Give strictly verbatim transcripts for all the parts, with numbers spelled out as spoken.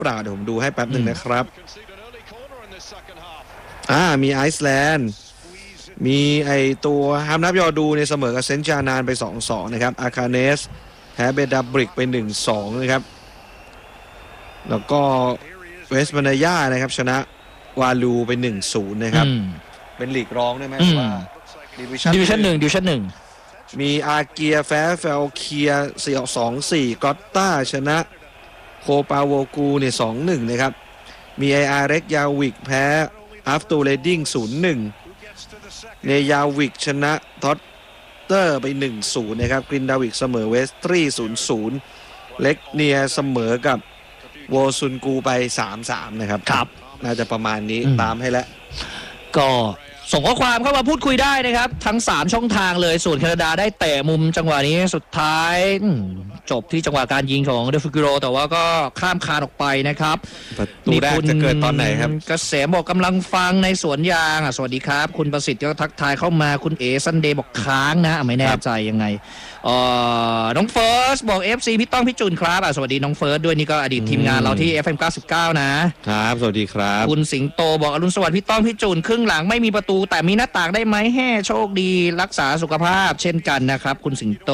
เปล่าเดี๋ยวผมดูให้แป๊บหนึ่งนะครับอ่ามีไอซ์แลนด์มีไอตัวฮามนับยอดูในเสมอกับเซนต์จานานไป สองสอง นะครับอาคาเนสแพ้เบดาบริกไป หนึ่งสอง นะครับแล้วก็เวสต์มานาย่านะครับชนะวาลูไป หนึ่งศูนย์ นะครับเป็นลีกรองได้ไหมว่าดิวิชั่นหนึ่งดิวิชั่นหนึ่งมีอาเกียแฟร์เฟลเคียสี่สองสี่กอตต้าชนะโคปาโวกูเนี่ยสองหนึ่งนะครับมีไออาร์เร็กยาวิกแพ้อัฟตูเรดดิ้งศูนย์หนึ่งเนยาวิกชนะท็อตเตอร์ไป หนึ่งศูนย์ นะครับกรินดาวิกเสมอเวสตรี ศูนย์ศูนย์ เล็กเนียเสมอกับโวซุนกูไป สามสาม นะครับครับน่าจะประมาณนี้ตามให้แล้วก็ส่งข้อความเข้ามาพูดคุยได้นะครับทั้งสามช่องทางเลยส่วนแคนาดาได้เตะมุมจังหวะนี้สุดท้ายจบที่จังหวะการยิงของเดฟิกิโรแต่ว่าก็ข้ามคานออกไปนะครับประตูแรกจะเกิดตอนไหนครับเกษมบอกกำลังฟังในสวนยางสวัสดีครับคุณประสิทธิ์ก็ทักทายเข้ามาคุณเอซันเดย์บอกค้างนะไม่แน่ใจยังไงน้องเฟิร์สบอก เอฟ ซี พี่ต้องพี่จุนครับสวัสดีน้องเฟิร์สด้วยนี่ก็อดีตทีมงานเราที่ เอฟ เอ็ม เก้าสิบเก้านะครับสวัสดีครับคุณสิงโตบอกอรุณสวัสดิ์พี่ต้องพี่จุนครึ่งหลังไม่มีประตูแต่มีหน้าต่างได้ไหมแห่โชคดีรักษาสุขภาพเช่นกันนะครับคุณสิงโต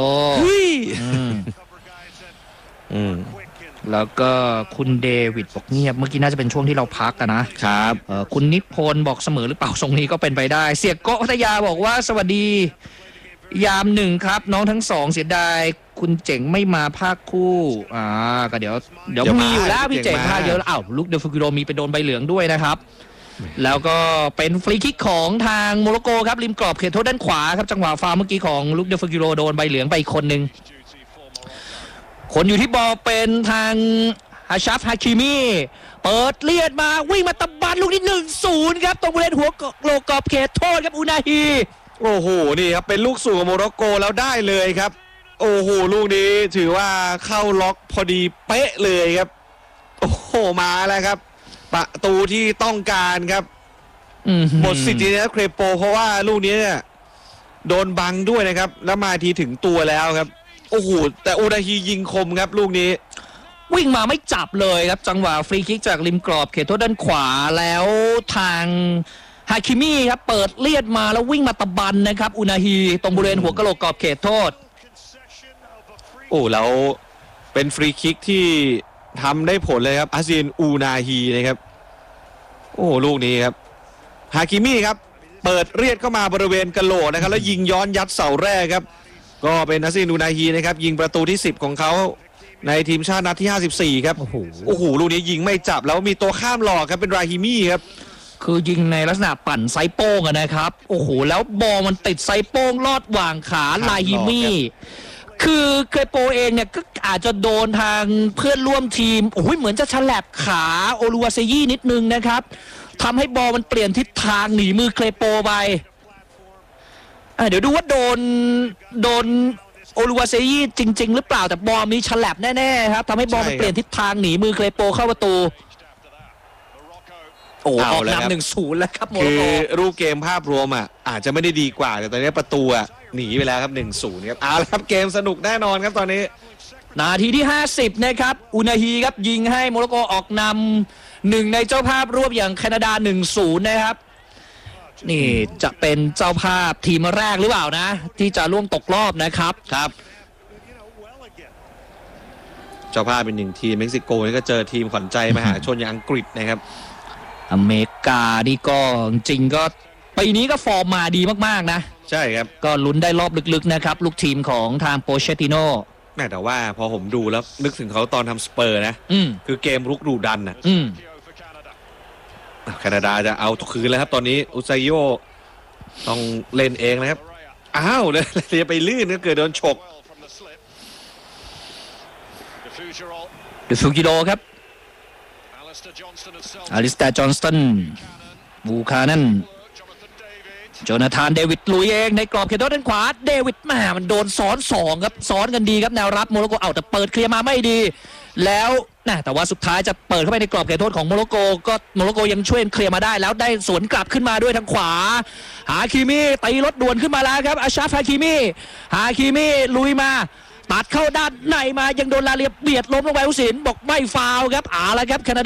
แล้วก็คุณเดวิดบอกเงียบเมื่อกี้น่าจะเป็นช่วงที่เราพักกันนะครับคุณนิพนธ์บอกเสมอหรือเปล่าทรงนี้ก็เป็นไปได้เสียโกพัทยาบอกว่าสวัสดียามหนึ่งครับน้องทั้งสองเสียดายคุณเจ๋งไม่มาภาคคู่อ่าก็เดี๋ยวเดี๋ยวมีอยู่แล้วพี่เจ๋งภาคเยอะอ้าวลูกเดฟกิโรมีไปโดนใบเหลืองด้วยนะครับแล้วก็เป็นฟรีคิกของทางโมร็อกโกครับริมกรอบเขตโทษด้านขวาครับจังหวะฟาวเมื่อกี้ของลูกเดฟกิโรโดนใบเหลืองไปอีกคนหนึ่งคนอยู่ที่บอลเป็นทางฮาชัฟฮาคิมิเปิดเลียดมาวิ่งมาตะบันลูกนี้ หนึ่งศูนย์ ครับตรงบริเวณหัวโลกอบเขตโทษครับอุนาฮีโอ้โหนี่ครับเป็นลูกสู่ของโมร็อกโกแล้วได้เลยครับโอ้โหลูกนี้ถือว่าเข้าล็อกพอดีเป๊ะเลยครับโอ้โหมาแล้วครับประตูที่ต้องการครับหมดสิทธิ์นะเครโปเพราะว่าลูกนี้เนี่ยโดนบังด้วยนะครับแล้วมาทีถึงตัวแล้วครับโอ้โหแต่อุนาฮียิงคมครับลูกนี้วิ่งมาไม่จับเลยครับจังหวะฟรีคิกจากริมกรอบเขตโทษด้านขวาแล้วทางฮาคิมิครับเปิดเลียดมาแล้ววิ่งมาตะบันนะครับอุนาฮีตรงบริเวณหัวกะโหลกกรอบเขตโทษโอ้แล้วเป็นฟรีคิกที่ทำได้ผลเลยครับอาซินอูนาฮีนะครับโอ้ลูกนี้ครับฮาคิมิครับเปิดเลียดเข้ามาบริเวณกะโหลกนะครับแล้วยิงย้อนยัดเสาแรกครับก็เป็นอาซินอูนาฮีนะครับยิงประตูที่สิบของเขาในทีมชาตินัดที่ห้าสิบสี่ครับโอ้โหโอ้โหลูกนี้ยิงไม่จับแล้วมีตัวข้ามหลอกครับเป็นราฮิมี่ครับคือยิงในลักษณะปั่นไซโป้งนะครับโอ้โหแล้วบอลมันติดไซโป้งลอดหว่างขาลาฮิมี่คือเครโปเองเนี่ยก็อาจจะโดนทางเพื่อนร่วมทีมโอ้ยเหมือนจะฉลับขาโอลูวาเซยี่นิดนึงนะครับทำให้บอลมันเปลี่ยนทิศทางหนีมือเครโปไปเดี๋ยวดูว่าโดนโดนโอลูวาเซยี่จริงๆหรือเปล่าแต่บอลมีฉลับแน่ๆครับทำให้บอลมันเปลี่ยนทิศทางหนีมือเครโปเข้าประตูโอ้ออกนำหนึ่งศูนย์แล้วครับโมร็อกโกคือรูปเกมภาพรวมอ่ะอาจจะไม่ได้ดีกว่าแต่ตอนนี้ประตูอ่ะหนีไปแล้วครับ หนึ่งศูนย์ ครับเอาละครับเกมสนุกแน่นอนครับตอนนี้นาทีที่ห้าสิบนะครับอุนาฮีครับยิงให้โมร็อกโกออกนำหนึ่งในเจ้าภาพร่วมอย่างแคนาดา หนึ่งศูนย์ นะครับนี่จะเป็นเจ้าภาพทีมแรกหรือเปล่านะที่จะร่วมตกรอบนะครับครับเจ้าภาพเป็นหนึ่งทีมเม็กซิโกนี่ก็เจอทีมขวัญใจมหาชนอย่างอังกฤษนะครับอเมริกานี่ก็จริงก็ปีนี้ก็ฟอร์มมาดีมากๆนะใช่ครับก็ลุ้นได้รอบลึกๆนะครับลูกทีมของทางโปเชติโน่แต่ว่าพอผมดูแล้วนึกถึงเขาตอนทำสเปอร์นะคือเกมรุกดุดันนะแคนาดาจะเอาคืนแล้วครับตอนนี้อุซาโยต้องเล่นเองนะครับอ้าวเลยจะไปลื่นก็เกิดโดนฉกเดฟูกิโดครับอลิสตาจอห์นสตันบูคานันโจนาธานเดวิดลุยเองในกรอบเขตโทษด้านขวาเดวิดแหมมันโดนซ้อนสองครับซ้อนกันดีครับแนวรับโมร็อกโกเอาแต่เปิดเคลียร์มาไม่ดีแล้วนะแต่ว่าสุดท้ายจะเปิดเข้าไปในกรอบเขตโทษของโมร็อกโกก็โมร็อกโกยังช่วยเคลียร์มาได้แล้วได้สวนกลับขึ้นมาด้วยทางขวาฮาคิมิตีรถด่วนขึ้นมาแล้วครับอาชาฟฮาคิมิฮาคิมิลุยมาตัดเข้าด้านในมายังโดนลาเลียเบียดล้มลงไปผู้สินบอกไม่ฟาวล์ครับเอาละครับแคนาดา